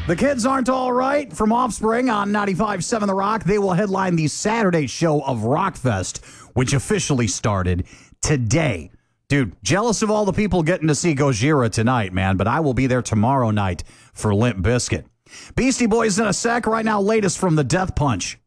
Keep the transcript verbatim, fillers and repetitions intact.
The Kids Aren't All Right from Offspring on ninety-five point seven The Rock. They will headline the Saturday show of Rockfest, which officially started today. Dude, jealous of all the people getting to see Gojira tonight, man, but I will be there tomorrow night for Limp Bizkit. Beastie Boys in a sec. Right now, latest from the Death Punch.